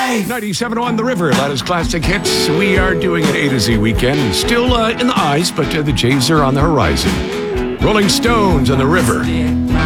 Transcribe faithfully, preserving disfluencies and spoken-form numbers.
ninety-seven on The River, that is Classic Hits. We are doing an A to Z weekend. Still uh, in the eyes, but uh, the Jays are on the horizon. Rolling Stones on The River.